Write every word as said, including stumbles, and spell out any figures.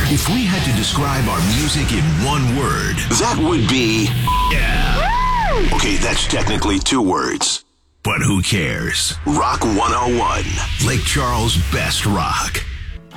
If we had to describe our music in one word, that would be... Yeah. Okay, that's technically two words. But who cares? Rock one oh one, Lake Charles' best rock.